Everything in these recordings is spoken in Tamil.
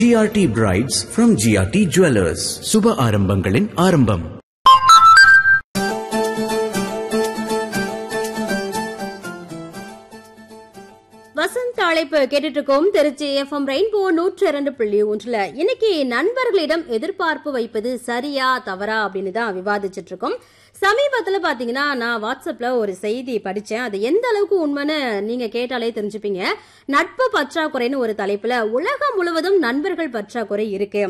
GRT Brides from GRT Jewelers. சுப ஆரம்பங்களின் ஆரம்பம். வசந்த் அழைப்பு கேட்டுட்டு இருக்கோம். Trichy FM rainbow 102.1. இன்னைக்கு நண்பர்களிடம் எதிர்பார்ப்பு வைப்பது சரியா தவறா அப்படின்னு தான் விவாதிச்சுட்டு இருக்கோம். சமீபத்துல பாத்தீங்கன்னா நான் வாட்ஸ்அப்ல ஒரு செய்தி படிச்சேன். அது எந்த அளவுக்கு உண்மைன்னு நீங்க கேட்டாலே தெரிஞ்சுப்பீங்க. நட்பு பற்றாக்குறைன்னு ஒரு தலைப்புல உலகம் முழுவதும் நண்பர்கள் பற்றாக்குறை இருக்கு.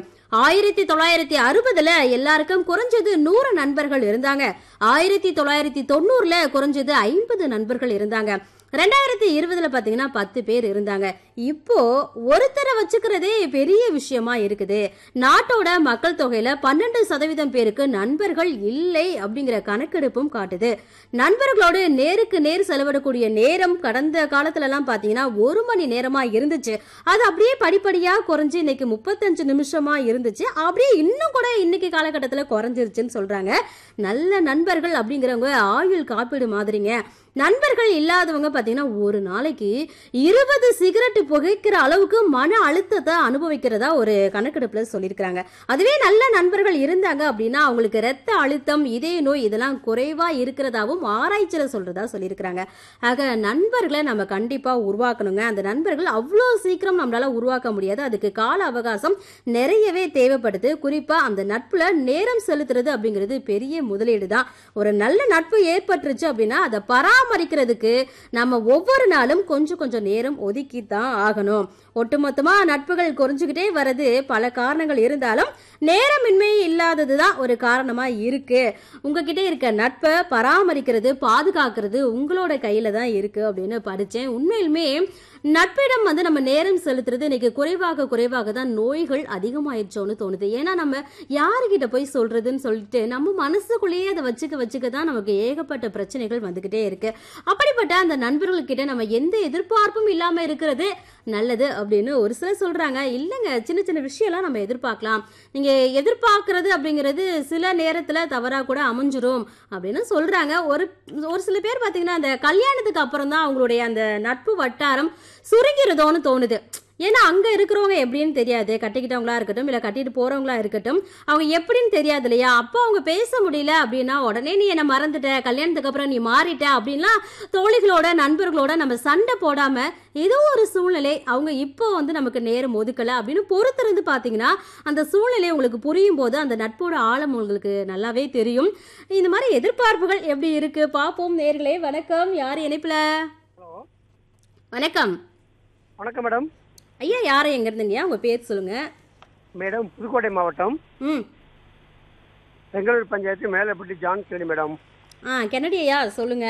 1960ல எல்லாருக்கும் குறைஞ்சது 100 நண்பர்கள் இருந்தாங்க. 1990ல குறைஞ்சது 50 நண்பர்கள் இருந்தாங்க. 2020ல பாத்தீங்கன்னா 10 பேர் இருந்தாங்க. இப்போ ஒருத்தரை வச்சுக்கிறதே பெரிய விஷயமா இருக்குது. நாட்டோட மக்கள் தொகையில 12% பேருக்கு நண்பர்கள் இல்லை அப்படிங்கிற கணக்கெடுப்பும் காட்டுது. நண்பர்களோடு நேருக்கு நேர் செலவிடக்கூடிய நேரம் கடந்த காலத்துல எல்லாம் பாத்தீங்கன்னா 1 மணி நேரமா இருந்துச்சு. அது அப்படியே படிப்படியா குறைஞ்சு இன்னைக்கு 35 நிமிஷமா இருந்துச்சு. அப்படியே இன்னும் கூட இன்னைக்கு காலகட்டத்துல குறைஞ்சிருச்சுன்னு சொல்றாங்க. நல்ல நண்பர்கள் அப்படிங்கிறவங்க ஆயுள் காப்பீடு மாதிரிங்க. நண்பர்கள் இல்லாதவங்க பாத்தீங்கன்னா ஒரு நாளைக்கு 20 சிகரெட் புகைக்கிற அளவுக்கு மன அழுத்தத்தை அனுபவிக்கிறதா ஒரு கணக்கெடுப்புல சொல்லியிருக்காங்க. அதுவே நல்ல நண்பர்கள் இருந்தாங்க அப்படின்னா அவங்களுக்கு ரத்த அழுத்தம், இதய நோய் இதெல்லாம் குறைவா இருக்கிறதாவும் ஆராய்ச்சியில சொல்றதா சொல்லியிருக்காங்க. ஆக நண்பர்களை நம்ம கண்டிப்பா உருவாக்கணுங்க. அந்த நண்பர்கள் அவ்வளோ சீக்கிரம் நம்மளால உருவாக்க முடியாது. அதுக்கு கால அவகாசம் நிறையவே தேவைப்படுது. குறிப்பா அந்த நட்புல நேரம் செலுத்துறது அப்படிங்கிறது பெரிய முதலீடு தான். ஒரு நல்ல நட்பு ஏற்பட்டுருச்சு அப்படின்னா அதை பராமரிக்கிறதுக்கு நம்ம ஒவ்வொரு நாளும் கொஞ்சம் நேரம் ஒதுக்கி தான் ஆகணும். ஒட்டுமொத்தமா நட்புகள் குறைஞ்சுக்கிட்டே வர்றது பல காரணங்கள் இருந்தாலும் நேரமின்மை இல்லாததுதான் ஒரு காரணமா இருக்கு. உங்ககிட்ட இருக்க நட்பை பராமரிக்கிறது, பாதுகாக்கிறது உங்களோட கையில தான் இருக்கு அப்படின்னு படிச்சேன். உண்மையிலுமே நட்பிடம் நம்ம நேரம் செலுத்துறது இன்னைக்கு குறைவாக தான் நோய்கள் அதிகமாயிடுச்சோன்னு தோணுது. ஏன்னா நம்ம யாருகிட்ட போய் சொல்றதுன்னு சொல்லிட்டு நம்ம மனசுக்குள்ளேயே அதை வச்சுக்க தான் நமக்கு ஏகப்பட்ட பிரச்சனைகள் வந்துகிட்டே இருக்கு. அப்படிப்பட்ட அந்த நண்பர்கள்கிட்ட நம்ம எந்த எதிர்பார்ப்பும் இல்லாம இருக்கிறது நல்லது அப்படின்னு ஒரு சிலர் சொல்றாங்க. இல்லைங்க, சின்ன விஷயம்லாம் நம்ம எதிர்பார்க்கலாம். நீங்க எதிர்பார்க்கறது அப்படிங்கிறது சில நேரத்துல தவறா கூட அமைஞ்சிரும் அப்படின்னு சொல்றாங்க. ஒரு சில பேர் பாத்தீங்கன்னா அந்த கல்யாணத்துக்கு அப்புறம் தான் அவங்களுடைய அந்த நட்பு வட்டாரம் சுருங்கிறதோன்னு தோணுது. ஏன்னா அங்க இருக்கிறவங்க எப்படின்னு தெரியாது. கட்டிக்கிட்டவங்களா இருக்கட்டும் இல்ல கட்டிட்டு போறவங்களா இருக்கட்டும், அவங்க எப்படின்னு தெரியாது இல்லையா. அப்போ அவங்க பேச முடியல அப்படின்னா உடனே நீ என்ன மறந்துட்ட, கல்யாணத்துக்கு அப்புறம் நீ மாறிட்ட அப்படின்லாம் தோழிகளோட நண்பர்களோட நம்ம சண்டை போடாம ஏதோ ஒரு சூழ்நிலை அவங்க இப்போ நமக்கு நேரம் ஒதுக்கல அப்படின்னு பொறுத்திருந்து பாத்தீங்கன்னா அந்த சூழ்நிலை உங்களுக்கு புரியும் போது அந்த நட்போட ஆழம் உங்களுக்கு நல்லாவே தெரியும். இந்த மாதிரி எதிர்பார்ப்புகள் எப்படி இருக்கு பாப்போம். நேர்களே வணக்கம். யார் இணைப்புல? வணக்கம். வணக்கம் மேடம். ஐயா, யாரை எங்க இருந்தீங்க? உங்க பேர் சொல்லுங்க. மேடம், புதுக்கோட்டை மாவட்டம் பெங்களூர் பஞ்சாயத்து மேலப்பட்டி ஜான் கேணி மேடம். கென்னடி ஐயா சொல்லுங்க.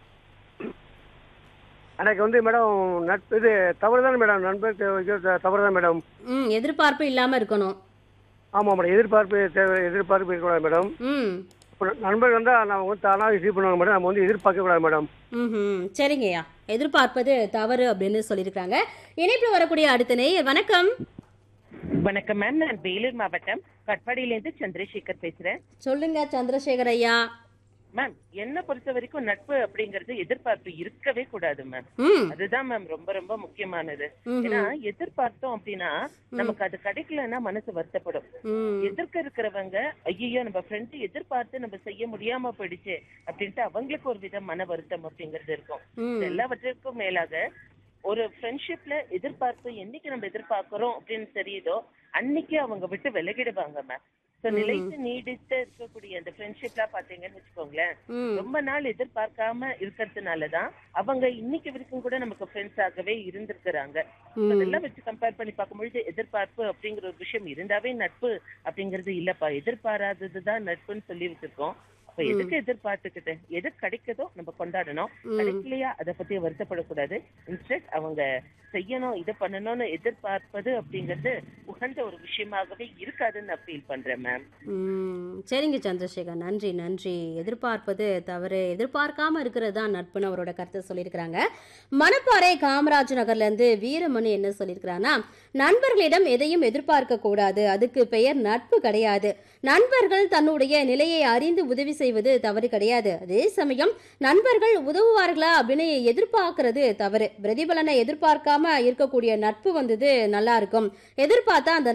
எனக்கு மேடம் நட்பு இது தவறுதான் மேடம். நண்பர் தவறுதான் மேடம். எதிர்பார்ப்பு இல்லாம இருக்கணும். ஆமா மேடம், எதிர்பார்ப்பு இருக்கக்கூடாது மேடம். நண்பர் நம்ம தானாக ரிசீவ் பண்ணுவாங்க மேடம். நம்ம எதிர்பார்க்க கூடாது மேடம். சரிங்கய்யா, எதிர்பார்ப்பது தவறு அப்படின்னு சொல்லியிருக்காங்க. இணைப்புல வரக்கூடிய அடுத்த நேயர். வணக்கம். வணக்கம் மேம், நான் வேலூர் மாவட்டம் கட்பாடியிலேருந்து சந்திரசேகர் பேசுறேன். சொல்லுங்க சந்திரசேகர் ஐயா. மேம், என்ன பொறுத்த வரைக்கும் நட்பு அப்படிங்கறது எதிர்பார்ப்பு இருக்கவே கூடாது மேம். அதுதான் மேம் ரொம்ப ரொம்ப முக்கியமானது. ஏன்னா எதிர்பார்த்தோம் அப்படின்னா நமக்கு அது கிடைக்கலன்னா மனசு வருத்தப்படும். எதிர்க்க இருக்கிறவங்க ஐயோ நம்ம ஃப்ரெண்ட் எதிர்பார்த்து நம்ம செய்ய முடியாம போயிடுச்சு அப்படின்ட்டு அவங்களுக்கு ஒரு வித மன வருத்தம் அப்படிங்கிறது இருக்கும். எல்லாவற்றிற்கும் மேலாக ஒரு ஃப்ரெண்ட்ஷிப்ல எதிர்பார்ப்பு என்னைக்கு நம்ம எதிர்பார்க்கிறோம் அப்படின்னு தெரியுதோ அன்னைக்கு அவங்க விட்டு விலகிடுவாங்க மேம். நிலைத்து நீடித்து இருக்கக்கூடிய அந்த ஃப்ரெண்ட்ஷிப்லாம் பாத்தீங்கன்னு வச்சுக்கோங்களேன், ரொம்ப நாள் எதிர்பார்க்காம இருக்கிறதுனாலதான் அவங்க இன்னைக்கு வரைக்கும் கூட நமக்கு ஃப்ரெண்ட்ஸ் ஆகவே இருந்திருக்கிறாங்க. அதெல்லாம் வச்சு கம்பேர் பண்ணி பார்க்கும்பொழுது எதிர்பார்ப்பு அப்படிங்கிற ஒரு விஷயம் இருந்தாவே நட்பு அப்படிங்கிறது இல்லப்பா, எதிர்பாராததுதான் நட்புன்னு சொல்லி வச்சிருக்கோம். எதுக்கு எதிர்பார்த்துக்கிட்டு எது கிடைக்கதோ நம்ம கொண்டாடணும். கிடைக்கலையா அதை பத்தி வருத்தப்படக்கூடாது. இன்ஸ்டெட் அவங்க செய்யணும் இதை பண்ணணும்னு எதிர்பார்ப்பது அப்படிங்கிறது உகந்த ஒரு விஷயமாகவே இருக்காதுன்னு நான் ஃபீல் பண்றேன் மேம். சரிங்க சந்திரசேகர், நன்றி. எதிர்பார்ப்பது தவறு, எதிர்பார்க்காம இருக்கிறது தான் நட்புன்னு அவரோட கருத்தை சொல்லியிருக்கிறாங்க. மணப்பாறை காமராஜ் நகர்ல இருந்து வீரமணி என்ன சொல்லியிருக்கிறாங்கன்னா, நண்பர்களிடம் எதையும் எதிர்பார்க்க கூடாது, அதுக்கு பெயர் நட்பு கிடையாது. நண்பர்கள் தன்னுடைய நிலையை அறிந்து உதவி செய்வது தவறு கிடையாது. அதே சமயம் நண்பர்கள் உதவுவார்களா அப்படின்னு எதிர்பார்க்கறது தவறு. பிரதிபலனை எதிர்பார்க்காம இருக்கக்கூடிய நட்பு நல்லா இருக்கும். எதிர்பார்த்தா அந்த